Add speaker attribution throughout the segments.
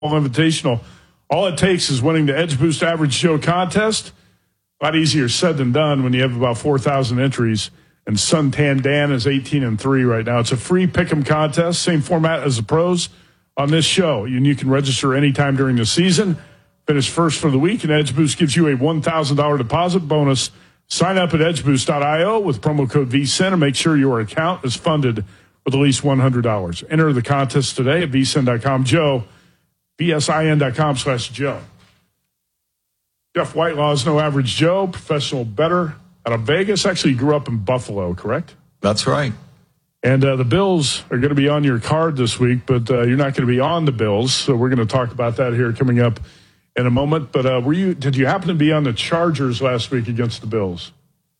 Speaker 1: Invitational. All it takes is winning the Edge Boost Average Joe contest. A lot easier said than done when you have about 4,000 entries. And Suntan Dan is 18-3 right now. It's a free pick'em contest, same format as the pros on this show. And you can register anytime during the season. Finish first for the week, and Edge Boost gives you a $1,000 deposit bonus. Sign up at edgeboost.io with promo code VSIN and make sure your account is funded with at least $100. Enter the contest today at vsin.com. Joe, vsin.com/Joe. Jeff Whitelaw is no average Joe, professional bettor out of Vegas. Actually grew up in Buffalo, correct?
Speaker 2: That's right.
Speaker 1: And the Bills are going to be on your card this week, but you're not going to be on the Bills. So we're going to talk about that here coming up in a moment. But did you happen to be on the Chargers last week against the Bills?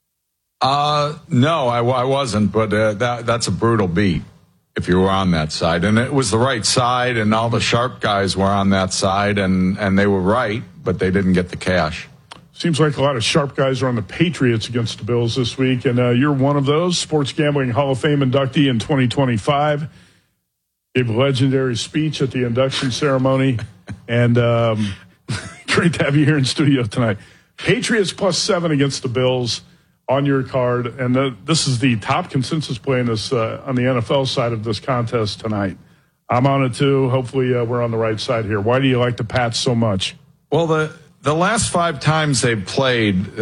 Speaker 2: No, I wasn't, but that's a brutal beat if you were on that side. And it was the right side, and all the sharp guys were on that side, and they were right, but they didn't get the cash.
Speaker 1: Seems like a lot of sharp guys are on the Patriots against the Bills this week, and you're one of those. Sports Gambling Hall of Fame inductee in 2025. Gave a legendary speech at the induction ceremony, and great to have you here in studio tonight. Patriots +7 against the Bills on your card, and this is the top consensus play in this on the NFL side of this contest tonight. I'm on it too. Hopefully we're on the right side here. Why do you like the Pats so much?
Speaker 2: Well, the last 5 times they've played,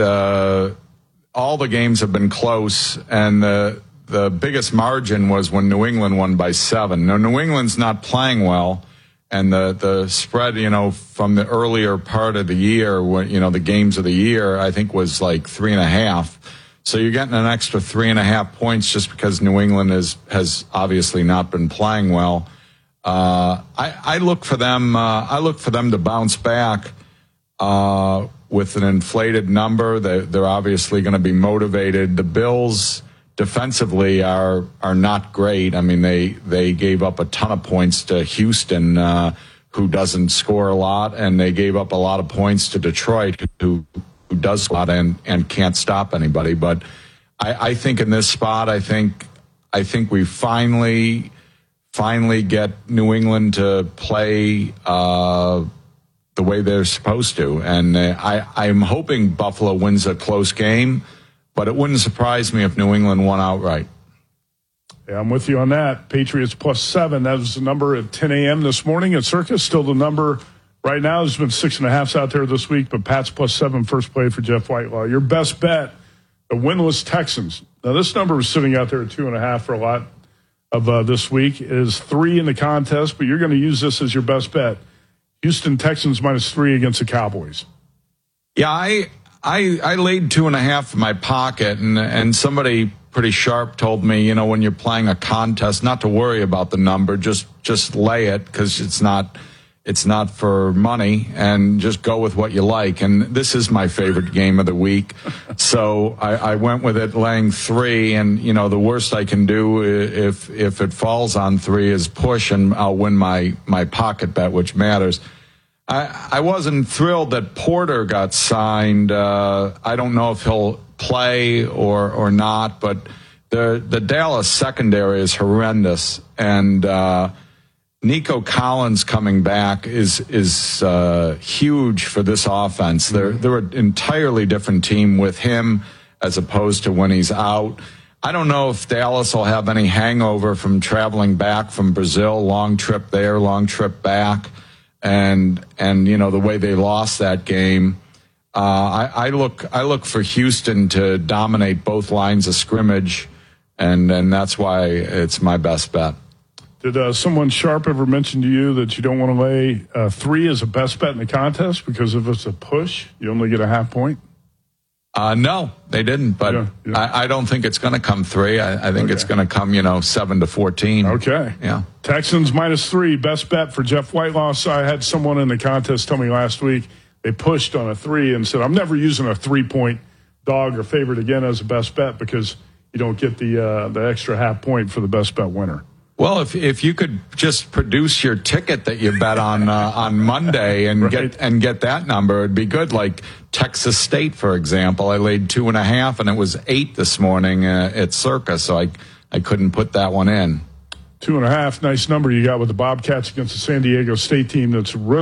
Speaker 2: all the games have been close, and the biggest margin was when New England won by 7. Now, New England's not playing well, and the spread, from the earlier part of the year, when, the games of the year, I think was like 3.5. So you're getting an extra 3.5 points just because New England has obviously not been playing well. I look for them. I look for them to bounce back with an inflated number. They're obviously going to be motivated. The Bills defensively are not great. I mean, they gave up a ton of points to Houston, who doesn't score a lot, and they gave up a lot of points to Detroit, who does a lot and can't stop anybody. But I think in this spot, I think we finally get New England to play the way they're supposed to. And I'm hoping Buffalo wins a close game, but it wouldn't surprise me if New England won outright.
Speaker 1: Yeah, I'm with you on that. Patriots +7. That was the number at 10 a.m. this morning at Circus. Still the number right now. There's been 6.5s out there this week, but Pats +7, first play for Jeff Whitelaw. Your best bet, the winless Texans. Now, this number was sitting out there at 2.5 for a lot of this week. It is 3 in the contest, but you're going to use this as your best bet. Houston Texans -3 against the Cowboys.
Speaker 2: Yeah, I laid 2.5 in my pocket, and somebody pretty sharp told me, when you're playing a contest, not to worry about the number, just lay it, because it's not for money, and just go with what you like. And this is my favorite game of the week, so I went with it, laying 3. And the worst I can do if it falls on 3 is push, and I'll win my pocket bet, which matters. I wasn't thrilled that Porter got signed. I don't know if he'll play or not, but the Dallas secondary is horrendous, and Nico Collins coming back is huge for this offense. They're an entirely different team with him as opposed to when he's out. I don't know if Dallas will have any hangover from traveling back from Brazil, long trip there, long trip back, and the way they lost that game. I look for Houston to dominate both lines of scrimmage, and that's why it's my best bet.
Speaker 1: Did someone sharp ever mention to you that you don't want to lay 3 as a best bet in the contest because if it's a push, you only get a half point?
Speaker 2: No, they didn't, but yeah. I don't think it's going to come 3. I think it's going to come, 7-14.
Speaker 1: Okay.
Speaker 2: Yeah.
Speaker 1: Texans -3, best bet for Jeff Whitelaw. So I had someone in the contest tell me last week they pushed on a 3 and said, I'm never using a 3-point dog or favorite again as a best bet because you don't get the extra half point for the best bet winner.
Speaker 2: Well, if you could just produce your ticket that you bet on Monday and
Speaker 1: right.
Speaker 2: get that number, it'd be good. Like Texas State, for example, I laid 2.5, and it was 8 this morning at Circa, so I couldn't put that one in.
Speaker 1: 2.5, nice number you got with the Bobcats against the San Diego State team that's really